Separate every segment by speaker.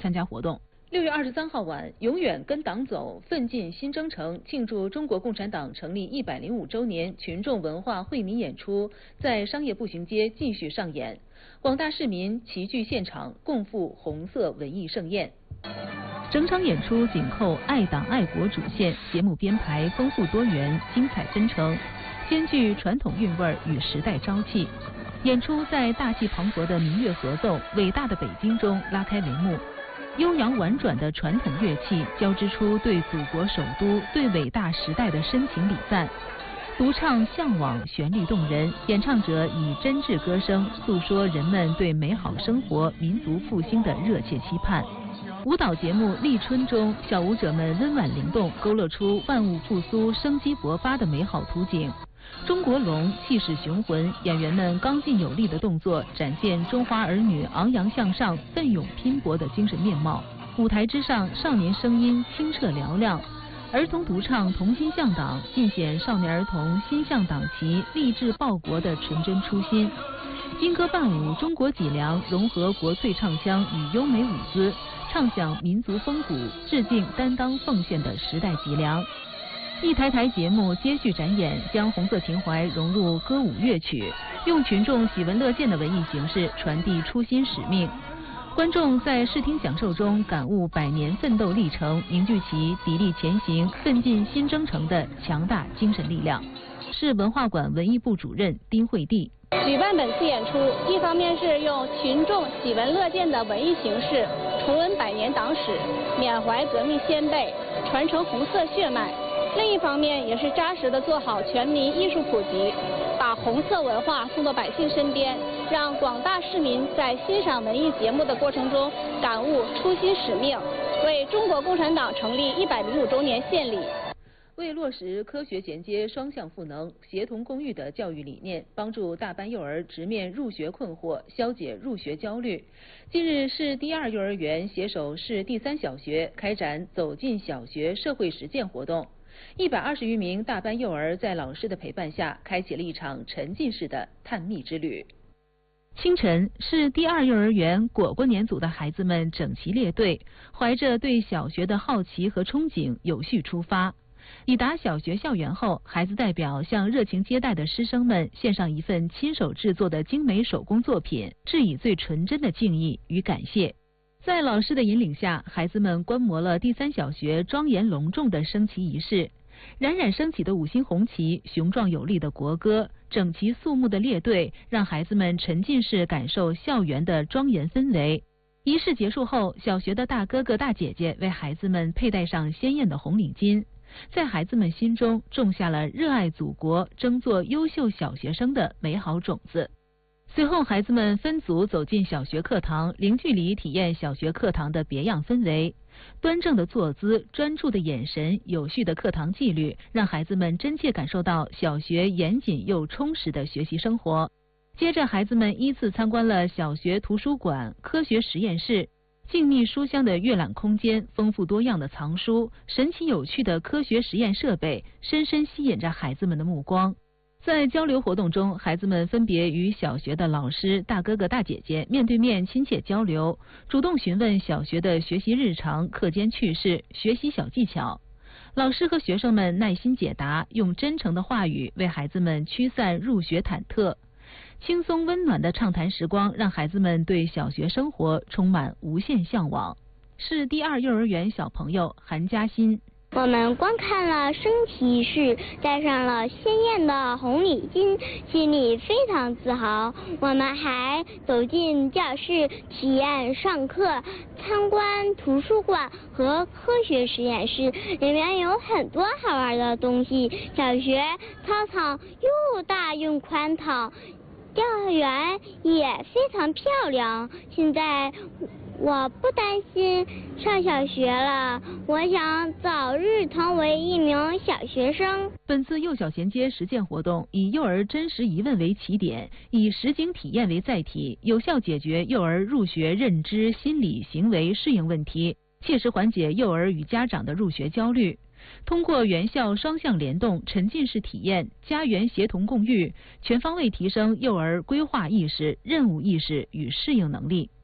Speaker 1: 参加活动。6月23号晚，永远跟党走，奋进新征程庆祝中国共产党成立105周年群众文化惠民演出在商业步行街继续上演，广大市民齐聚现场，共赴红色文艺盛宴。整场演出紧扣爱党爱国主线，节目编排丰富多元，精彩纷呈，兼具传统韵味与时代朝气。演出在大气磅礴的民乐合奏《伟大的北京》中拉开帷幕。悠扬婉转的传统乐器交织出对祖国首都、对伟大时代的深情礼赞。独唱向往，旋律动人，演唱者以真挚歌声诉说人们对美好生活、民族复兴的热切期盼。舞蹈节目《立春》中，小舞者们温婉灵动，勾勒出万物复苏、生机勃发的美好图景。中国龙气势雄浑，演员们刚劲有力的动作展现中华儿女昂扬向上、奋勇拼搏的精神面貌。舞台之上，少年声音清澈嘹亮，儿童独唱同心向党，尽显少年儿童心向党旗、立志报国的纯真初心。金歌伴舞，中国脊梁融合国粹唱腔与优美舞姿，唱响民族风骨，致敬担当奉献的时代脊梁。一台台节目接续展演，将红色情怀融入歌舞乐曲，用群众喜闻乐见的文艺形式传递初心使命。观众在视听享受中感悟100年奋斗历程，凝聚起砥砺前行、奋进新征程的强大精神力量。市文化馆文艺部主任丁慧娣。
Speaker 2: 举办本次演出，一方面是用群众喜闻乐见的文艺形式重温100年党史，缅怀革命先辈，传承红色血脉；另一方面也是扎实的做好全民艺术普及，把红色文化送到百姓身边，让广大市民在欣赏文艺节目的过程中感悟初心使命，为中国共产党成立105周年献礼。
Speaker 1: 为落实科学衔接、双向赋能、协同共育的教育理念，帮助大班幼儿直面入学困惑，消解入学焦虑，近日，市第2幼儿园携手市第3小学开展走进小学社会实践活动。120余名大班幼儿在老师的陪伴下，开启了一场沉浸式的探秘之旅。清晨，市第2幼儿园果果年组的孩子们整齐列队，怀着对小学的好奇和憧憬，有序出发。抵达小学校园后，孩子代表向热情接待的师生们献上一份亲手制作的精美手工作品，致以最纯真的敬意与感谢。在老师的引领下，孩子们观摩了第3小学庄严隆重的升旗仪式。冉冉升起的5星红旗，雄壮有力的国歌，整齐肃穆的列队，让孩子们沉浸式感受校园的庄严氛围。仪式结束后，小学的大哥哥大姐姐为孩子们佩戴上鲜艳的红领巾，在孩子们心中种下了热爱祖国、争做优秀小学生的美好种子。随后，孩子们分组走进小学课堂，零距离体验小学课堂的别样氛围。端正的坐姿、专注的眼神、有序的课堂纪律，让孩子们真切感受到小学严谨又充实的学习生活。接着，孩子们依次参观了小学图书馆、科学实验室。静谧书香的阅览空间，丰富多样的藏书，神奇有趣的科学实验设备，深深吸引着孩子们的目光。在交流活动中，孩子们分别与小学的老师、大哥哥大姐姐面对面亲切交流，主动询问小学的学习日常、课间趣事、学习小技巧。老师和学生们耐心解答，用真诚的话语为孩子们驱散入学忐忑。轻松温暖的畅谈时光，让孩子们对小学生活充满无限向往。市第2幼儿园小朋友韩嘉欣。
Speaker 3: 我们观看了升旗仪式，戴上了鲜艳的红领巾，心里非常自豪。我们还走进教室，体验上课，参观图书馆和科学实验室，里面有很多好玩的东西。小学操场又大又宽敞，教园也非常漂亮。现在我不担心上小学了，我想早日成为一名小学生。
Speaker 1: 本次幼小衔接实践活动以幼儿真实疑问为起点，以实景体验为载体，有效解决幼儿入学认知、心理、行为适应问题，切实缓解幼儿与家长的入学焦虑。通过园校双向联动、沉浸式体验、家园协同共育，全方位提升幼儿规划意识、任务意识与适应能力。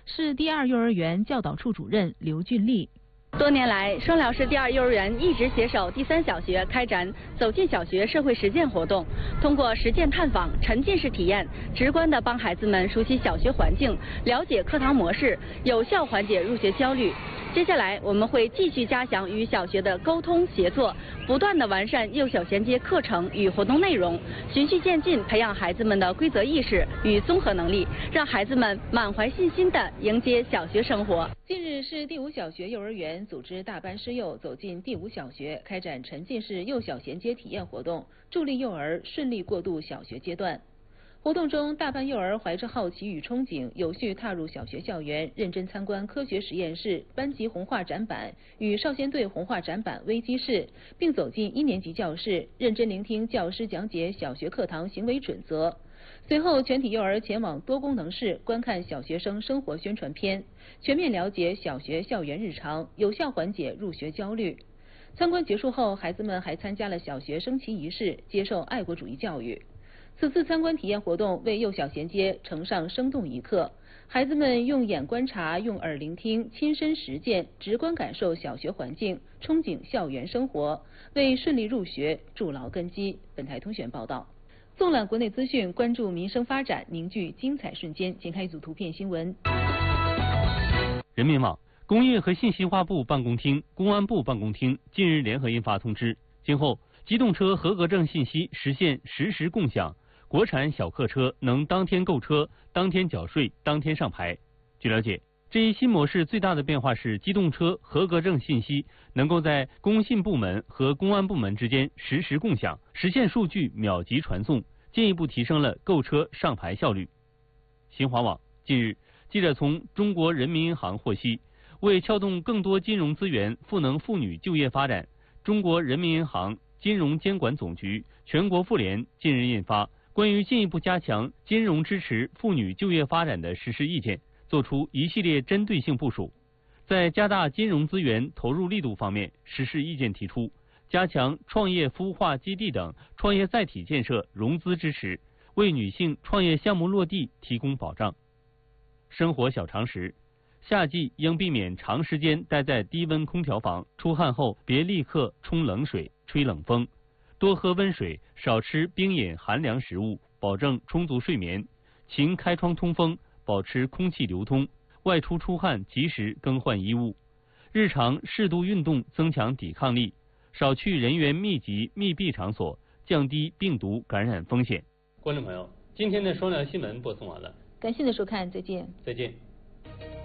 Speaker 1: 市第二幼儿园教导处主任刘俊丽。
Speaker 2: 多年来，双辽市第二幼儿园一直携手第三小学开展走进小学社会实践活动，通过实践探访、沉浸式体验，直观地帮孩子们熟悉小学环境，了解课堂模式，有效缓解入学焦虑。接下来，我们会继续加强与小学的沟通协作，不断地完善幼小衔接课程与活动内容，循序渐进培养孩子们的规则意识与综合能力，让孩子们满怀信心地迎接小学生活。
Speaker 1: 近日，市第五小学幼儿园组织大班师幼走进第五小学，开展沉浸式幼小衔接体验活动，助力幼儿顺利过渡小学阶段。活动中，大班幼儿怀着好奇与憧憬，有序踏入小学校园，认真参观科学实验室、班级红画展板与少先队红画展板微机室，并走进1年级教室，认真聆听教师讲解小学课堂行为准则。随后，全体幼儿前往多功能室观看小学生生活宣传片，全面了解小学校园日常，有效缓解入学焦虑。参观结束后，孩子们还参加了小学升旗仪式，接受爱国主义教育。此次参观体验活动为幼小衔接呈上生动一课，孩子们用眼观察，用耳聆听，亲身实践，直观感受小学环境，憧憬校园生活，为顺利入学筑牢根基。本台通讯报道。纵览国内资讯，关注民生发展，凝聚精彩瞬间。请看一组图片新闻。
Speaker 4: 人民网、工业和信息化部办公厅、公安部办公厅近日联合印发通知，今后机动车合格证信息实现实时共享。国产小客车能当天购车、当天缴税、当天上牌。据了解，这一新模式最大的变化是机动车合格证信息能够在工信部门和公安部门之间实时共享，实现数据秒级传送，进一步提升了购车上牌效率。新华网近日，记者从中国人民银行获悉，为撬动更多金融资源赋能妇女就业发展，中国人民银行金融监管总局、全国妇联近日印发关于进一步加强金融支持妇女就业发展的实施意见，作出一系列针对性部署。在加大金融资源投入力度方面，实施意见提出，加强创业孵化基地等创业载体建设融资支持，为女性创业项目落地提供保障。生活小常识：夏季应避免长时间待在低温空调房，出汗后别立刻冲冷水、吹冷风。多喝温水，少吃冰饮寒凉食物，保证充足睡眠。勤开窗通风，保持空气流通。外出出汗及时更换衣物。日常适度运动增强抵抗力。少去人员密集密闭场所，降低病毒感染风险。观众朋友，今天的双聊新闻播送完了，
Speaker 1: 感谢您的收看，再见。
Speaker 4: 再见。